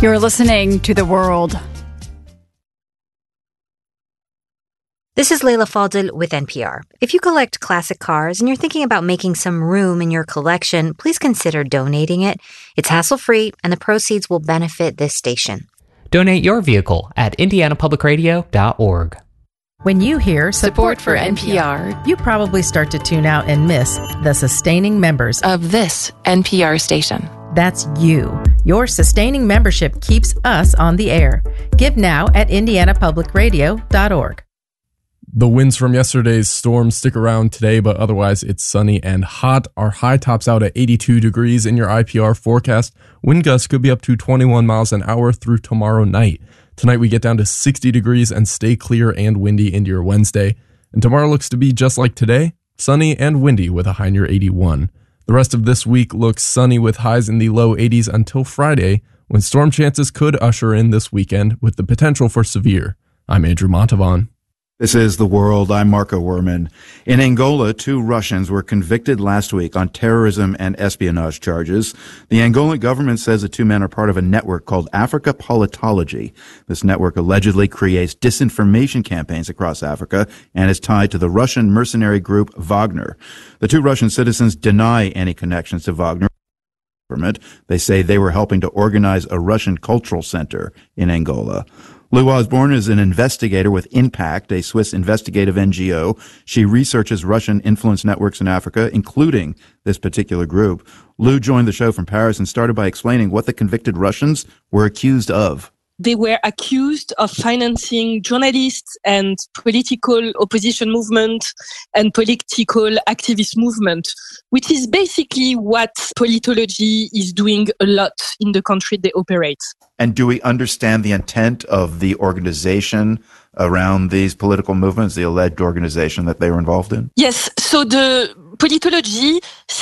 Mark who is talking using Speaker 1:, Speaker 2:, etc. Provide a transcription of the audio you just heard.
Speaker 1: You're listening to The World.
Speaker 2: This is Leila Fadel with NPR. If you collect classic cars and you're thinking about making some room in your collection, please consider donating it. It's hassle-free, and the proceeds will benefit this station.
Speaker 3: Donate your vehicle at indianapublicradio.org.
Speaker 4: When you hear
Speaker 5: support for NPR,
Speaker 4: you probably start to tune out and miss the sustaining members
Speaker 5: of this NPR station.
Speaker 4: That's you. Your sustaining membership keeps us on the air. Give now at indianapublicradio.org.
Speaker 6: The winds from yesterday's storm stick around today, but otherwise it's sunny and hot. Our high tops out at 82 degrees in your IPR forecast. Wind gusts could be up to 21 miles an hour through tomorrow night. Tonight we get down to 60 degrees and stay clear and windy into your Wednesday. And tomorrow looks to be just like today, sunny and windy with a high near 81. The rest of this week looks sunny with highs in the low 80s until Friday, when storm chances could usher in this weekend with the potential for severe. I'm Andrew Montavon.
Speaker 7: This is The World. I'm Marco Werman. In Angola, 2 Russians were convicted last week on terrorism and espionage charges. The Angolan government says the 2 men are part of a network called Africa Politology. This network allegedly creates disinformation campaigns across Africa and is tied to the Russian mercenary group Wagner. The 2 Russian citizens deny any connections to Wagner. They say they were helping to organize a Russian cultural center in Angola. Lou Osborne is an investigator with Impact, a Swiss investigative NGO. She researches Russian influence networks in Africa, including this particular group. Lou joined the show from Paris and started by explaining what the convicted Russians were accused of.
Speaker 8: They were accused of financing journalists and political opposition movement and political activist movement, which is basically what politology is doing a lot in the country they operate.
Speaker 7: And do we understand the intent of the organization around these political movements, the alleged organization that they were involved in?
Speaker 8: Yes. So the politology